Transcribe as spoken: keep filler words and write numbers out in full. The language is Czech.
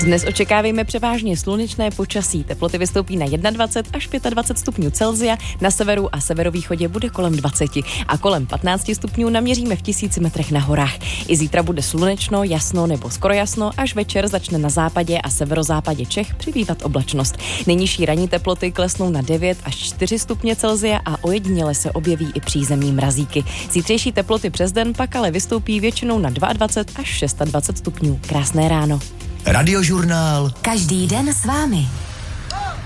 Dnes očekáváme převážně slunečné počasí. Teploty vystoupí na dvacet jedna až dvacet pět stupňů Celsia, na severu a severovýchodě bude kolem dvacet a kolem patnáct stupňů naměříme v tisíci metrech na horách. I zítra bude slunečno, jasno nebo skoro jasno, až večer začne na západě a severozápadě Čech přibývat oblačnost. Nejnižší ranní teploty klesnou na devět až čtyři stupně Celsia a ojediněle se objeví i přízemní mrazíky. Zítřejší teploty přes den pak ale vystoupí většinou na dvacet dva až dvacet šest stupňů. Krásné ráno. Radiožurnál. Každý den s vámi.